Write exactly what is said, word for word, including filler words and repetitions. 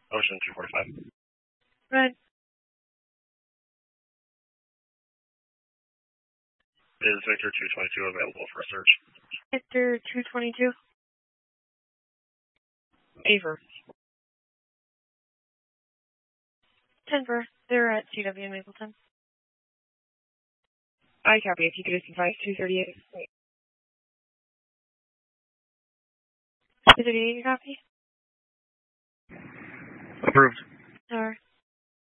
Ocean two forty-five. Red. Is Victor two twenty-two available for a search? Victor two twenty-two. Aver. Denver. They're at C W in Mapleton. I copy. If you could just advise two thirty-eight. two thirty-eight, you copy? Approved. Alright.